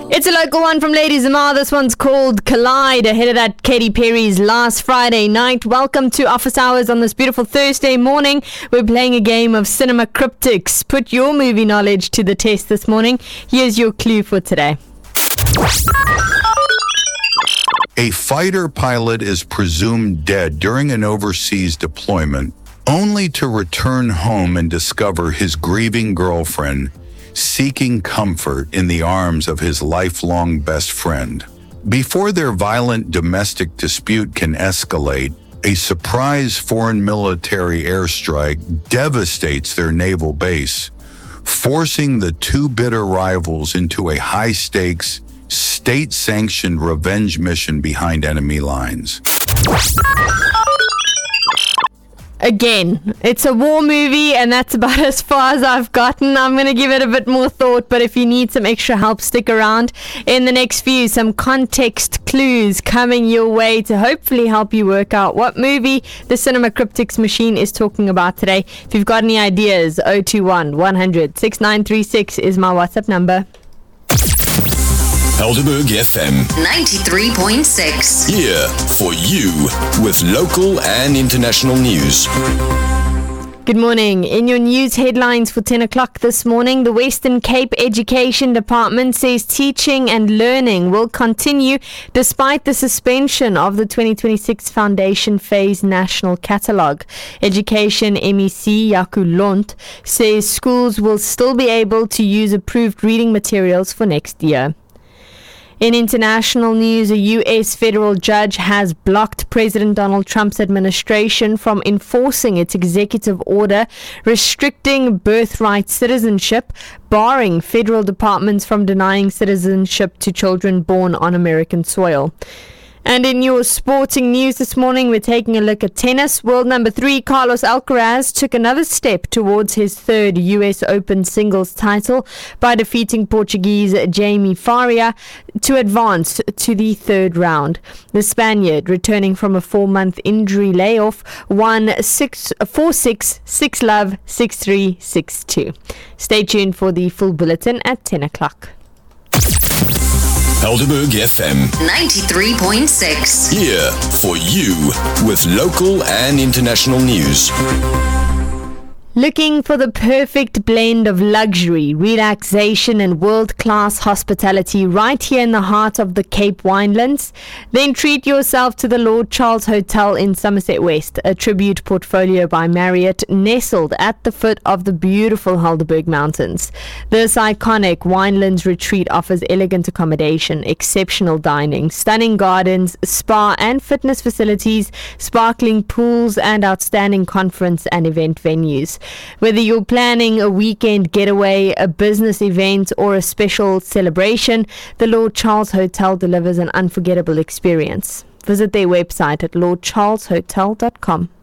It's a local one from Lady Zamar. This one's called Collide, ahead of that Katy Perry's Last Friday Night. Welcome to Office Hours on this beautiful Thursday morning. We're playing a game of Cinema Cryptics. Put your movie knowledge to the test this morning. Here's your clue for today. A fighter pilot is presumed dead during an overseas deployment, only to return home and discover his grieving girlfriend seeking comfort in the arms of his lifelong best friend. Before their violent domestic dispute can escalate, a surprise foreign military airstrike devastates their naval base, forcing the two bitter rivals into a high-stakes, state-sanctioned revenge mission behind enemy lines. Again, it's a war movie, and that's about as far as I've gotten. I'm going to give it a bit more thought, but if you need some extra help, stick around. In the next few, some context clues coming your way to hopefully help you work out what movie the Cinema Cryptics machine is talking about today. If you've got any ideas, 021 100 6936 is my WhatsApp number. Helderberg FM 93.6. Here for you with local and international news. Good morning. In your news headlines for 10 o'clock this morning, the Western Cape Education Department says teaching and learning will continue despite the suspension of the 2026 Foundation Phase National Catalogue. Education MEC Yaku Lont says schools will still be able to use approved reading materials for next year. In international news, a U.S. federal judge has blocked President Donald Trump's administration from enforcing its executive order restricting birthright citizenship, barring federal departments from denying citizenship to children born on American soil. And in your sporting news this morning, we're taking a look at tennis. World number 3, Carlos Alcaraz, took another step towards his third U.S. Open singles title by defeating Portuguese Jaime Faria to advance to the third round. The Spaniard, returning from a 4-month injury layoff, won 4-6, 6-love, 6-3, 6-2. Stay tuned for the full bulletin at 10 o'clock. Helderberg FM 93.6. Here for you with local and international news. Looking for the perfect blend of luxury, relaxation and world-class hospitality right here in the heart of the Cape Winelands? Then treat yourself to the Lord Charles Hotel in Somerset West, a tribute portfolio by Marriott nestled at the foot of the beautiful Helderberg Mountains. This iconic Winelands retreat offers elegant accommodation, exceptional dining, stunning gardens, spa and fitness facilities, sparkling pools and outstanding conference and event venues. Whether you're planning a weekend getaway, a business event, or a special celebration, the Lord Charles Hotel delivers an unforgettable experience. Visit their website at lordcharleshotel.com.